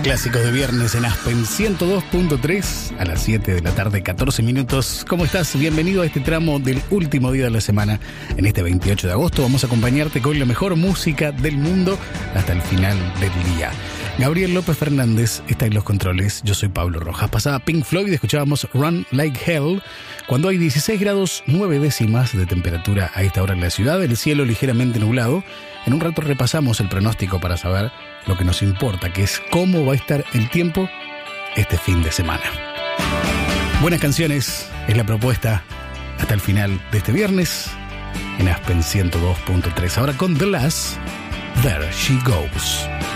Clásicos de viernes en Aspen 102.3 a las 7 de la tarde, 14 minutos. ¿Cómo estás? Bienvenido a este tramo del último día de la semana. En este 28 de agosto vamos a acompañarte con la mejor música del mundo hasta el final del día. Gabriel López Fernández está en los controles. Yo soy Pablo Rojas. Pasaba Pink Floyd y escuchábamos Run Like Hell. Cuando hay 16 grados 9 décimas de temperatura a esta hora en la ciudad, el cielo ligeramente nublado. En un rato repasamos el pronóstico para saber lo que nos importa, que es cómo va a estar el tiempo este fin de semana. Buenas canciones es la propuesta hasta el final de este viernes en Aspen 102.3. Ahora con The Last, There She Goes.